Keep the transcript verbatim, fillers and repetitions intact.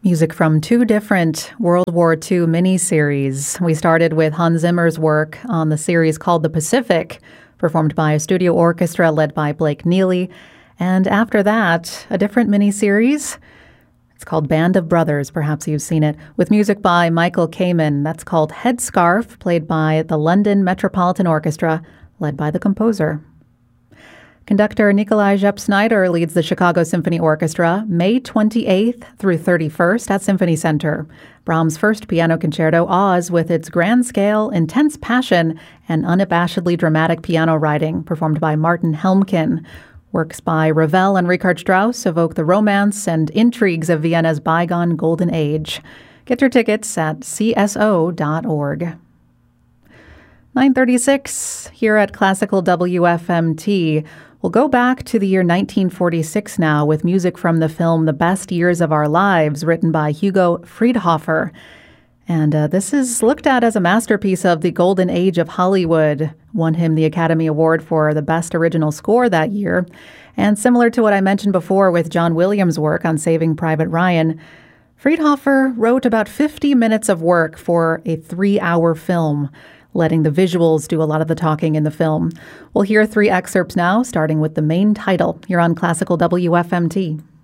Music from two different World War Two miniseries. We started with Hans Zimmer's work on the series called The Pacific, performed by a studio orchestra led by Blake Neely. And after that, a different miniseries. It's called Band of Brothers, perhaps you've seen it, with music by Michael Kamen. That's called Headscarf, played by the London Metropolitan Orchestra, led by the composer. Conductor Nikolai Jepp-Snyder leads the Chicago Symphony Orchestra May twenty-eighth through thirty-first at Symphony Center. Brahms' first piano concerto, Oz, with its grand scale, intense passion, and unabashedly dramatic piano writing, performed by Martin Helmkin. Works by Ravel and Richard Strauss evoke the romance and intrigues of Vienna's bygone golden age. Get your tickets at c s o dot org. nine thirty-six here at Classical W F M T. We'll go back to the year nineteen forty-six now with music from the film The Best Years of Our Lives, written by Hugo Friedhofer. And uh, this is looked at as a masterpiece of the golden age of Hollywood. Won him the Academy Award for the Best Original Score that year. And similar to what I mentioned before with John Williams' work on Saving Private Ryan, Friedhofer wrote about fifty minutes of work for a three-hour film, letting the visuals do a lot of the talking in the film. We'll hear three excerpts now, starting with the main title. You're on Classical W F M T.